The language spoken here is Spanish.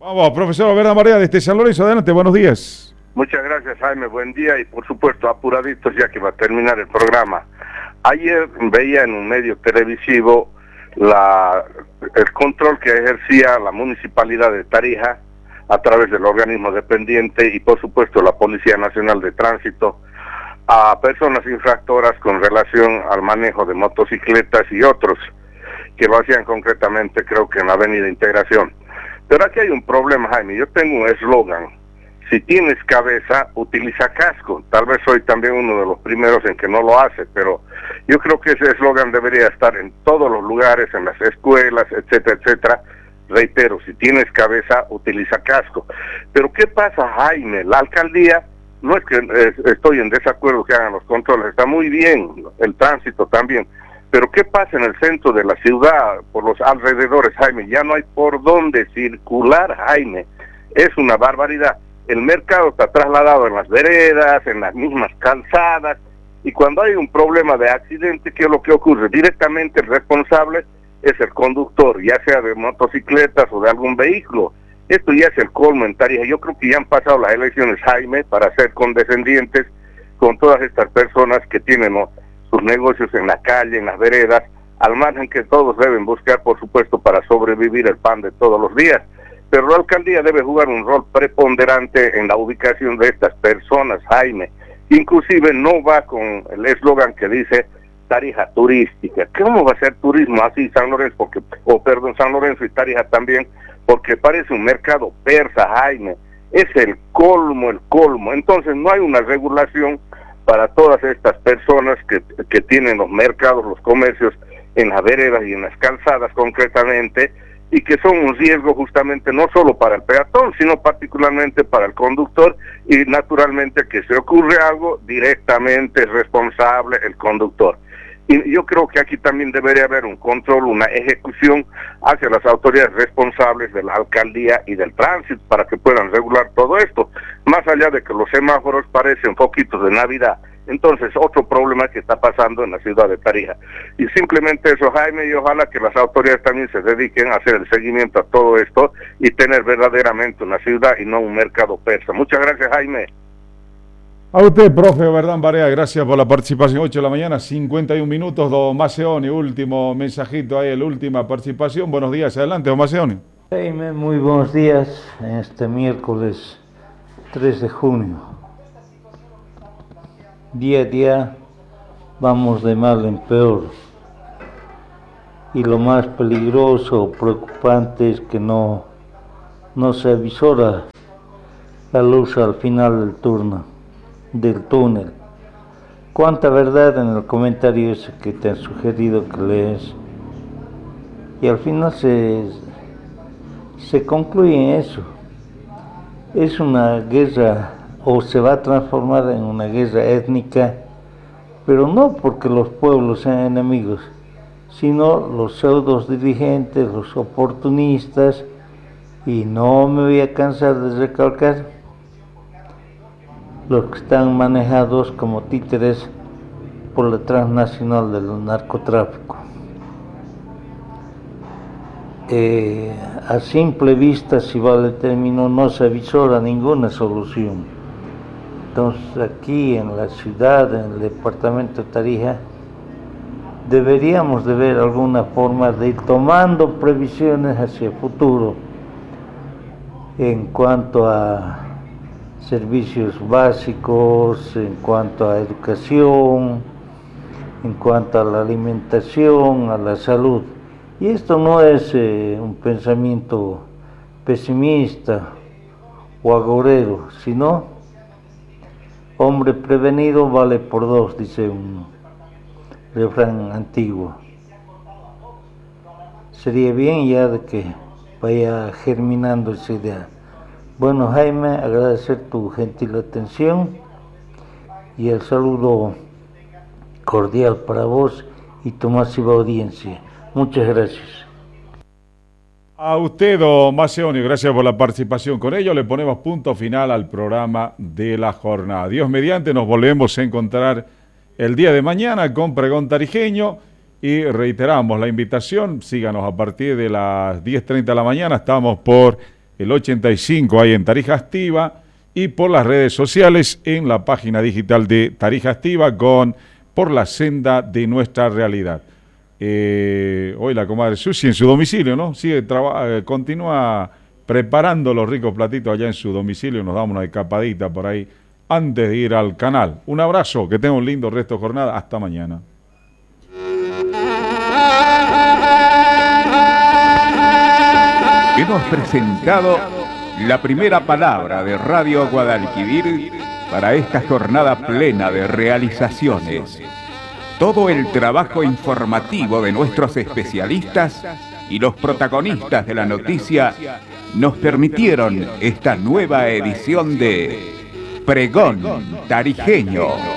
Vamos, profesor Verdad María desde San Lorenzo, adelante, buenos días. Muchas gracias, Jaime, buen día y por supuesto apuraditos ya que va a terminar el programa. Ayer veía en un medio televisivo el control que ejercía la municipalidad de Tarija a través del organismo dependiente y por supuesto la Policía Nacional de Tránsito a personas infractoras con relación al manejo de motocicletas y otros que lo hacían concretamente creo que en la Avenida Integración. Pero aquí hay un problema, Jaime, yo tengo un eslogan: si tienes cabeza, utiliza casco. Tal vez soy también uno de los primeros en que no lo hace, pero yo creo que ese eslogan debería estar en todos los lugares, en las escuelas, etcétera, etcétera. Reitero, si tienes cabeza, utiliza casco. Pero ¿qué pasa, Jaime? La alcaldía, no es que estoy en desacuerdo que hagan los controles, está muy bien, el tránsito también, pero ¿qué pasa en el centro de la ciudad, por los alrededores, Jaime? Ya no hay por dónde circular, Jaime. Es una barbaridad. El mercado está trasladado en las veredas, en las mismas calzadas, y cuando hay un problema de accidente, ¿qué es lo que ocurre? Directamente el responsable es el conductor, ya sea de motocicletas o de algún vehículo. Esto ya es el colmo en Tarija. Yo creo que ya han pasado las elecciones, Jaime, para ser condescendientes con todas estas personas que tienen sus negocios en la calle, en las veredas, al margen que todos deben buscar, por supuesto, para sobrevivir el pan de todos los días. Pero la alcaldía debe jugar un rol preponderante en la ubicación de estas personas, Jaime. Inclusive no va con el eslogan que dice Tarija turística. ¿Cómo va a ser turismo así San Lorenzo? San Lorenzo y Tarija también, porque parece un mercado persa, Jaime. Es el colmo, el colmo. Entonces no hay una regulación para todas estas personas que tienen los mercados, los comercios en las veredas y en las calzadas concretamente, y que son un riesgo justamente no solo para el peatón, sino particularmente para el conductor, y naturalmente que se ocurre algo, directamente es responsable el conductor. Y yo creo que aquí también debería haber un control, una ejecución hacia las autoridades responsables de la alcaldía y del tránsito para que puedan regular todo esto, más allá de que los semáforos parecen foquitos de Navidad. Entonces, otro problema que está pasando en la ciudad de Tarija. Y simplemente eso, Jaime, y ojalá que las autoridades también se dediquen a hacer el seguimiento a todo esto y tener verdaderamente una ciudad y no un mercado persa. Muchas gracias, Jaime. A usted, profe Verdán Barea, gracias por la participación. 8 de la mañana, 51 minutos, don Maceoni, último mensajito ahí, la última participación. Buenos días, adelante, don Maceoni. Jaime, muy buenos días en este miércoles 3 de junio. Día a día vamos de mal en peor. Y lo más peligroso, preocupante es que no se avisora la luz al final del túnel. Cuánta verdad en el comentario ese que te han sugerido que lees. Y al final se concluye en eso. Es una guerra, o se va a transformar en una guerra étnica, pero no porque los pueblos sean enemigos, sino los pseudos dirigentes, los oportunistas, y no me voy a cansar de recalcar, los que están manejados como títeres por la transnacional del narcotráfico. A simple vista, si vale el término, no se avisora ninguna solución. Entonces aquí en la ciudad, en el departamento de Tarija, deberíamos de ver alguna forma de ir tomando previsiones hacia el futuro en cuanto a servicios básicos, en cuanto a educación, en cuanto a la alimentación, a la salud. Y esto no es un pensamiento pesimista o agorero, sino hombre prevenido vale por dos, dice un refrán antiguo. Sería bien ya de que vaya germinando esa idea. Bueno, Jaime, agradecer tu gentil atención y el saludo cordial para vos y tu masiva audiencia. Muchas gracias. A usted, don Maceoni, gracias por la participación. Con ello le ponemos punto final al programa de la jornada. Dios mediante, nos volvemos a encontrar el día de mañana con Pregón Tarijeño y reiteramos la invitación, síganos a partir de las 10:30 de la mañana, estamos por el 85 ahí en Tarija Activa, y por las redes sociales en la página digital de Tarija Activa con Por la Senda de Nuestra Realidad. Hoy la comadre Susi en su domicilio, ¿no? Continúa preparando los ricos platitos allá en su domicilio. Nos damos una escapadita por ahí antes de ir al canal. Un abrazo, que tenga un lindo resto de jornada. Hasta mañana. Hemos presentado la primera palabra de Radio Guadalquivir para esta jornada plena de realizaciones. Todo el trabajo informativo de nuestros especialistas y los protagonistas de la noticia nos permitieron esta nueva edición de Pregón Tarijeño.